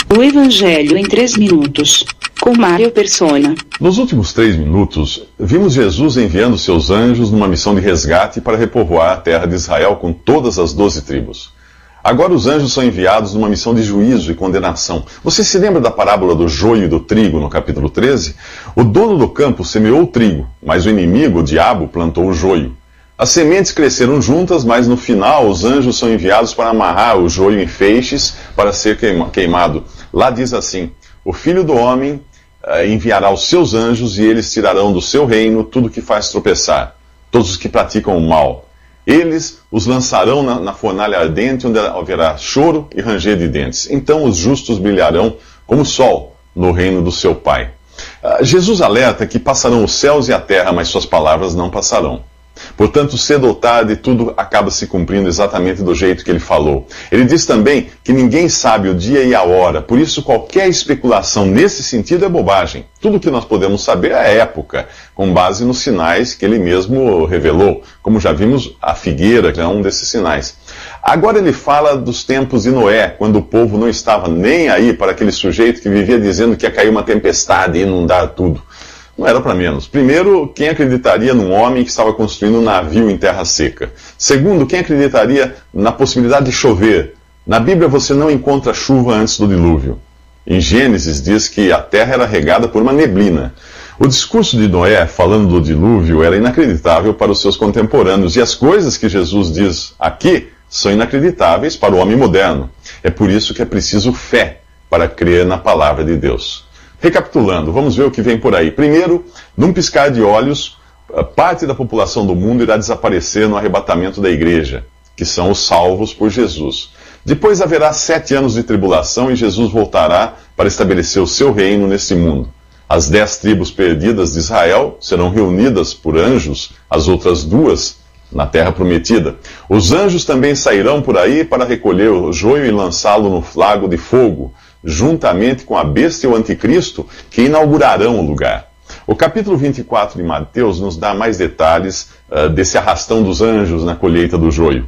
O Evangelho em 3 minutos, com Mário Persona. Nos últimos 3 minutos, vimos Jesus enviando seus anjos numa missão de resgate para repovoar a terra de Israel com todas as 12 tribos. Agora os anjos são enviados numa missão de juízo e condenação. Você se lembra da parábola do joio e do trigo no capítulo 13? O dono do campo semeou o trigo, mas o inimigo, o diabo, plantou o joio. As sementes cresceram juntas, mas no final os anjos são enviados para amarrar o joio em feixes para ser queimado. Lá diz assim: o Filho do Homem enviará os seus anjos e eles tirarão do seu reino tudo que faz tropeçar, todos os que praticam o mal. Eles os lançarão na fornalha ardente, onde haverá choro e ranger de dentes. Então os justos brilharão como o sol no reino do seu Pai. Jesus alerta que passarão os céus e a terra, mas suas palavras não passarão. Portanto, cedo ou tarde, tudo acaba se cumprindo exatamente do jeito que ele falou. Ele diz também que ninguém sabe o dia e a hora, por isso qualquer especulação nesse sentido é bobagem. Tudo o que nós podemos saber é a época, com base nos sinais que ele mesmo revelou. Como já vimos, a figueira é um desses sinais. Agora ele fala dos tempos de Noé, quando o povo não estava nem aí para aquele sujeito que vivia dizendo que ia cair uma tempestade e inundar tudo. Não era para menos. Primeiro, quem acreditaria num homem que estava construindo um navio em terra seca? Segundo, quem acreditaria na possibilidade de chover? Na Bíblia você não encontra chuva antes do dilúvio. Em Gênesis diz que a terra era regada por uma neblina. O discurso de Noé, falando do dilúvio, era inacreditável para os seus contemporâneos, e as coisas que Jesus diz aqui são inacreditáveis para o homem moderno. É por isso que é preciso fé para crer na palavra de Deus. Recapitulando, vamos ver o que vem por aí. Primeiro, num piscar de olhos, parte da população do mundo irá desaparecer no arrebatamento da igreja, que são os salvos por Jesus. Depois haverá 7 anos de tribulação e Jesus voltará para estabelecer o seu reino nesse mundo. As 10 tribos perdidas de Israel serão reunidas por anjos, as outras 2 na terra prometida. Os anjos também sairão por aí para recolher o joio e lançá-lo no lago de fogo, juntamente com a besta e o anticristo, que inaugurarão o lugar. O capítulo 24 de Mateus nos dá mais detalhes desse arrastão dos anjos na colheita do joio.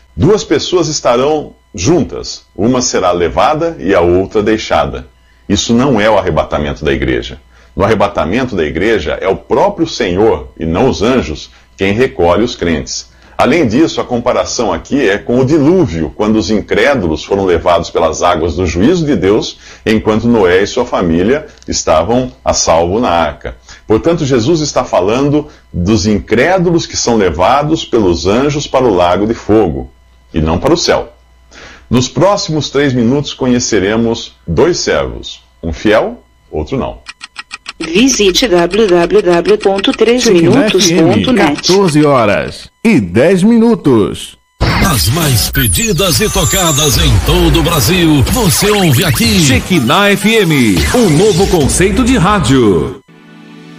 2 pessoas estarão juntas, uma será levada e a outra deixada. Isso não é o arrebatamento da igreja. No arrebatamento da igreja é o próprio Senhor, e não os anjos, quem recolhe os crentes. Além disso, a comparação aqui é com o dilúvio, quando os incrédulos foram levados pelas águas do juízo de Deus, enquanto Noé e sua família estavam a salvo na arca. Portanto, Jesus está falando dos incrédulos que são levados pelos anjos para o lago de fogo, e não para o céu. Nos próximos 3 minutos conheceremos 2 servos, um fiel, outro não. Visite www.3minutos.net. 14h10. As mais pedidas e tocadas em todo o Brasil, você ouve aqui. Shekinah FM, um novo conceito de rádio.